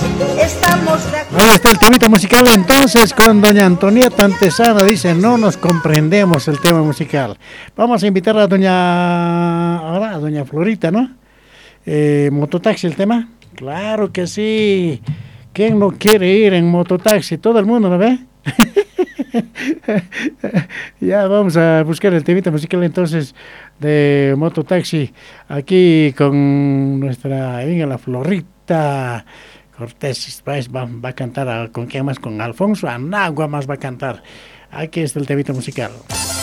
estamos de acuerdo. Ahí está el temita musical entonces con doña Antonieta Antesana. Dice, no nos comprendemos el tema musical. Vamos a invitar a doña Florita, ¿no? Mototaxi el tema. Claro que sí. ¿Quién no quiere ir en mototaxi? Todo el mundo, ¿no ve? Ya vamos a buscar el temita musical entonces de mototaxi aquí con nuestra amiga la Florita Cortés. Pues va a cantar con quién más, con Alfonso Anagua más va a cantar. Aquí está el temita musical.